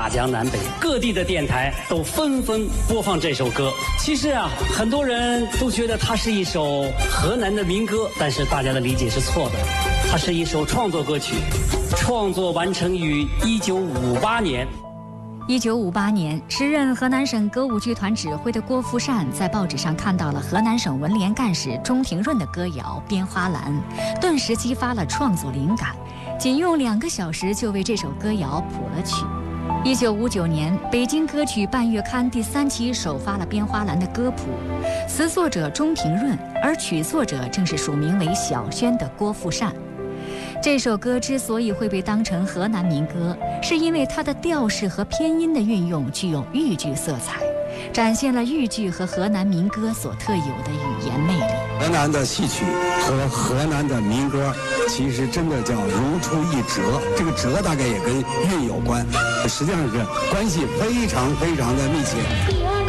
江南北，各地的电台都纷纷播放这首歌。其实啊，很多人都觉得它是一首河南的民歌，但是大家的理解是错的，它是一首创作歌曲，创作完成于1958年。 1958年，时任河南省歌舞剧团指挥的郭富善在报纸上看到了河南省文联干事钟庭润的歌谣《编花篮》，顿时激发了创作灵感，仅用2个小时就为这首歌谣谱了曲。1959年，北京歌曲半月刊第3期首发了《编花篮》的歌谱，词作者钟庭润，而曲作者正是署名为小轩的郭富善。这首歌之所以会被当成河南民歌，是因为它的调式和偏音的运用具有豫剧色彩，展现了豫剧和河南民歌所特有的语言魅力。 河南的戏曲和河南的民歌其实真的叫如出一辙，这个辙大概也跟韵有关，实际上是关系非常非常的密切。